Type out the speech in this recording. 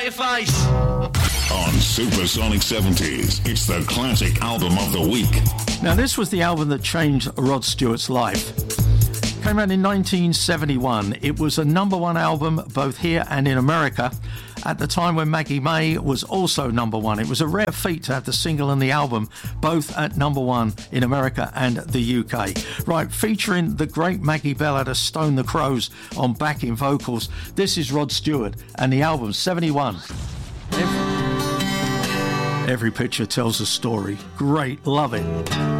Face. On Supersonic 70s, it's the classic album of the week. Now, this was the album that changed Rod Stewart's life. Came out in 1971. It was a number one album both here and in America at the time when Maggie May was also number one. It was a rare feat to have the single and the album both at number one in America and the UK. Right, featuring the great Maggie Bell to Stone the Crows on backing vocals. This is Rod Stewart and the album 71. Every picture tells a story. Great, love it.